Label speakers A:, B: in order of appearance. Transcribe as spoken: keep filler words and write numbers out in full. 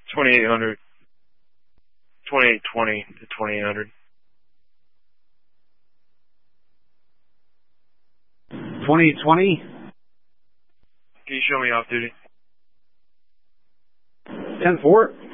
A: twenty-eight hundred. twenty-eight twenty to twenty-eight hundred.
B: twenty twenty.
A: Can you show me off duty?
B: ten four.